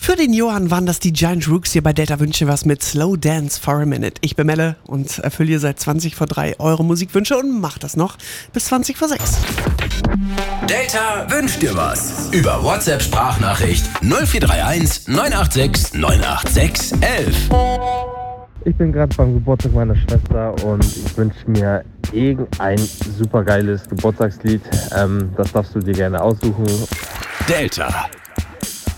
Für den Johann waren das die Giant Rooks hier bei Delta Wünsche was mit Slow Dance for a Minute. Ich bin Melle und erfülle hier seit 20 vor 3 eure Musikwünsche und mach das noch bis 20 vor 6. Delta wünscht dir was. Über WhatsApp-Sprachnachricht 0431 986 986 11. Ich bin gerade beim Geburtstag meiner Schwester und ich wünsche mir irgendein supergeiles Geburtstagslied. Das darfst du dir gerne aussuchen. Delta.